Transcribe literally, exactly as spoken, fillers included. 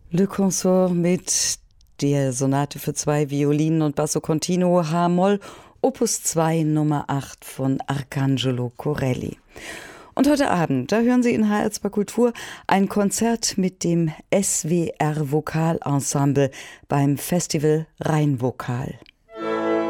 Le Consort mit der Sonate für zwei Violinen und Basso Continuo H-Moll, Opus zwei Nummer acht von Arcangelo Corelli. Und heute Abend, da hören Sie in H R zwei Kultur ein Konzert mit dem S W R Vokalensemble beim Festival Rheinvokal.